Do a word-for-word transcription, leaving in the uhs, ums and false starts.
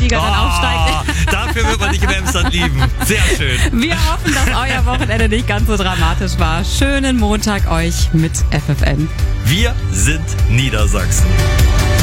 Bundesliga dann aufsteigt. Dafür wird man dich im Emsland lieben. Sehr schön. Wir hoffen, dass euer Wochenende nicht ganz so dramatisch war. Schönen Montag euch mit F F N. Wir sind Niedersachsen.